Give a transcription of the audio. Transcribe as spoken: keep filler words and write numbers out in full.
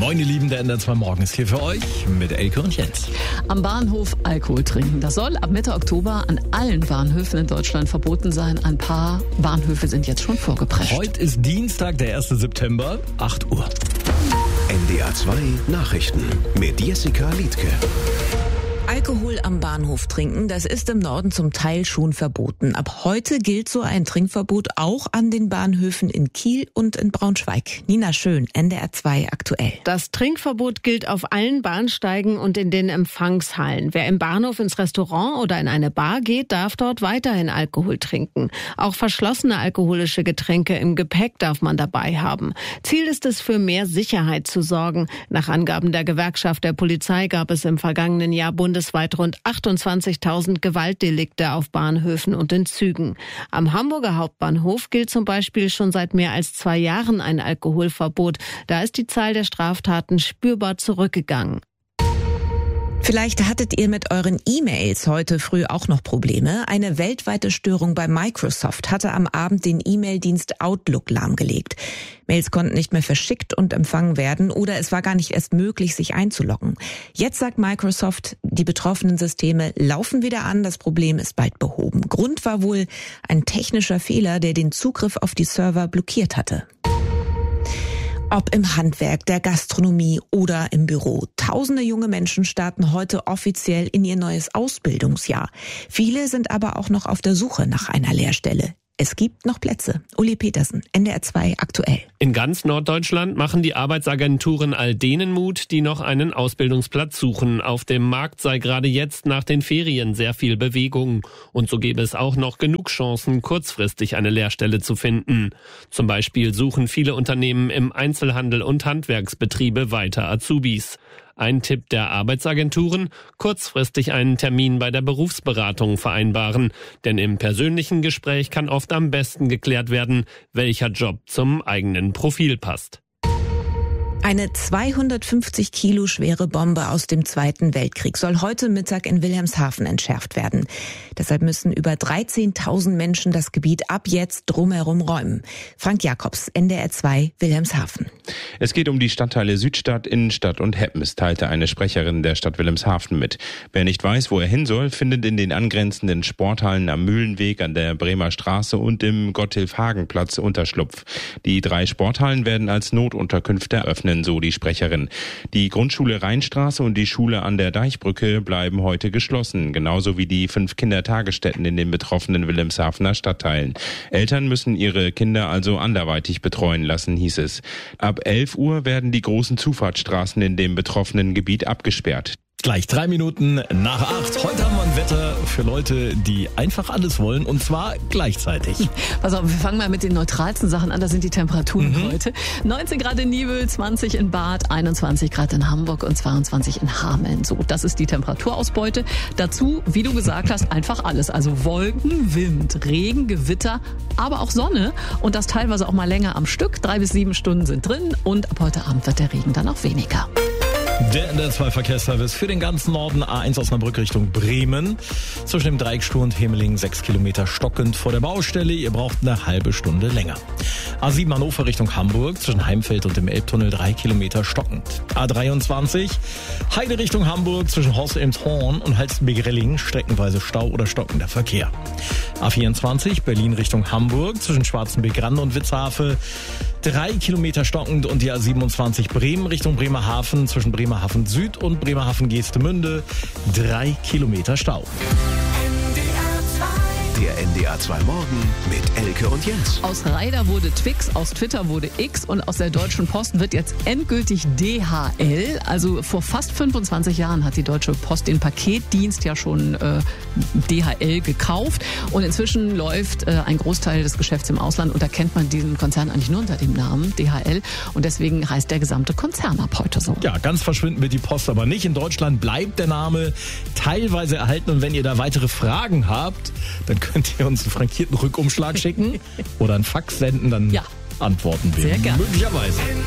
Moin ihr Lieben, der N D R zwei Morgen ist hier für euch mit Elke und Jens. Am Bahnhof Alkohol trinken. Das soll ab Mitte Oktober an allen Bahnhöfen in Deutschland verboten sein. Ein paar Bahnhöfe sind jetzt schon vorgeprescht. Heute ist Dienstag, der erste September, acht Uhr. N D R zwei Nachrichten mit Jessica Liedke. Alkohol am Bahnhof trinken, das ist im Norden zum Teil schon verboten. Ab heute gilt so ein Trinkverbot auch an den Bahnhöfen in Kiel und in Braunschweig. Nina Schön, N D R zwei aktuell. Das Trinkverbot gilt auf allen Bahnsteigen und in den Empfangshallen. Wer im Bahnhof ins Restaurant oder in eine Bar geht, darf dort weiterhin Alkohol trinken. Auch verschlossene alkoholische Getränke im Gepäck darf man dabei haben. Ziel ist es, für mehr Sicherheit zu sorgen. Nach Angaben der Gewerkschaft der Polizei gab es im vergangenen Jahr bundesweit rund achtundzwanzigtausend Gewaltdelikte auf Bahnhöfen und in Zügen. Am Hamburger Hauptbahnhof gilt zum Beispiel schon seit mehr als zwei Jahren ein Alkoholverbot. Da ist die Zahl der Straftaten spürbar zurückgegangen. Vielleicht hattet ihr mit euren E-Mails heute früh auch noch Probleme. Eine weltweite Störung bei Microsoft hatte am Abend den E-Mail-Dienst Outlook lahmgelegt. Mails konnten nicht mehr verschickt und empfangen werden oder es war gar nicht erst möglich, sich einzuloggen. Jetzt sagt Microsoft, die betroffenen Systeme laufen wieder an, das Problem ist bald behoben. Grund war wohl ein technischer Fehler, der den Zugriff auf die Server blockiert hatte. Ob im Handwerk, der Gastronomie oder im Büro. Tausende junge Menschen starten heute offiziell in ihr neues Ausbildungsjahr. Viele sind aber auch noch auf der Suche nach einer Lehrstelle. Es gibt noch Plätze. Uli Petersen, N D R zwei aktuell. In ganz Norddeutschland machen die Arbeitsagenturen all denen Mut, die noch einen Ausbildungsplatz suchen. Auf dem Markt sei gerade jetzt nach den Ferien sehr viel Bewegung. Und so gäbe es auch noch genug Chancen, kurzfristig eine Lehrstelle zu finden. Zum Beispiel suchen viele Unternehmen im Einzelhandel und Handwerksbetriebe weiter Azubis. Ein Tipp der Arbeitsagenturen: kurzfristig einen Termin bei der Berufsberatung vereinbaren. Denn im persönlichen Gespräch kann oft am besten geklärt werden, welcher Job zum eigenen Profil passt. Eine zweihundertfünfzig Kilo schwere Bombe aus dem Zweiten Weltkrieg soll heute Mittag in Wilhelmshaven entschärft werden. Deshalb müssen über dreizehntausend Menschen das Gebiet ab jetzt drumherum räumen. Frank Jakobs, N D R zwei, Wilhelmshaven. Es geht um die Stadtteile Südstadt, Innenstadt und Heppens, teilte eine Sprecherin der Stadt Wilhelmshaven mit. Wer nicht weiß, wo er hin soll, findet in den angrenzenden Sporthallen am Mühlenweg, an der Bremer Straße und im Gotthilf-Hagen-Platz Unterschlupf. Die drei Sporthallen werden als Notunterkünfte eröffnet, so die Sprecherin. Die Grundschule Rheinstraße und die Schule an der Deichbrücke bleiben heute geschlossen, genauso wie die fünf Kindertagesstätten in den betroffenen Wilhelmshavener Stadtteilen. Eltern müssen ihre Kinder also anderweitig betreuen lassen, hieß es. Ab elf Uhr werden die großen Zufahrtsstraßen in dem betroffenen Gebiet abgesperrt. Gleich drei Minuten nach acht. Heute haben wir ein Wetter für Leute, die einfach alles wollen, und zwar gleichzeitig. Pass auf, wir fangen mal mit den neutralsten Sachen an. Das sind die Temperaturen mhm. heute. neunzehn Grad in Nibel, zwanzig in Bad, einundzwanzig Grad in Hamburg und zweiundzwanzig in Hameln. So, das ist die Temperaturausbeute. Dazu, wie du gesagt hast, einfach alles. Also Wolken, Wind, Regen, Gewitter, aber auch Sonne. Und das teilweise auch mal länger am Stück. Drei bis sieben Stunden sind drin und ab heute Abend wird der Regen dann auch weniger. Der N D R zwei Verkehrsservice für den ganzen Norden. A eins Osnabrück Richtung Bremen. Zwischen dem Dreieck Stur und Hemeling sechs Kilometer stockend vor der Baustelle. Ihr braucht eine halbe Stunde länger. A sieben Hannover Richtung Hamburg. Zwischen Heimfeld und dem Elbtunnel drei Kilometer stockend. A dreiundzwanzig Heide Richtung Hamburg. Zwischen Horst-Elmshorn und Halstenbek-Relling streckenweise Stau oder stockender Verkehr. A vierundzwanzig Berlin Richtung Hamburg. Zwischen Schwarzenbeck-Rande und Witzhafe drei Kilometer stockend. Und die A siebenundzwanzig Bremen Richtung Bremerhaven. Zwischen Bremerhaven Süd und Bremerhaven Geestemünde drei Kilometer Stau. Der N D R zwei Morgen mit Elke und Jens. Aus Raider wurde Twix, aus Twitter wurde X und aus der Deutschen Post wird jetzt endgültig D H L. Also vor fast fünfundzwanzig Jahren hat die Deutsche Post den Paketdienst ja schon äh, D H L gekauft. Und inzwischen läuft äh, ein Großteil des Geschäfts im Ausland und da kennt man diesen Konzern eigentlich nur unter dem Namen D H L. Und deswegen heißt der gesamte Konzern ab heute so. Ja, ganz verschwinden wird die Post aber nicht. In Deutschland bleibt der Name teilweise erhalten. Und wenn ihr da weitere Fragen habt, dann könnt ihr uns einen frankierten Rückumschlag schicken oder einen Fax senden, dann ja. antworten wir sehr gerne. Möglicherweise.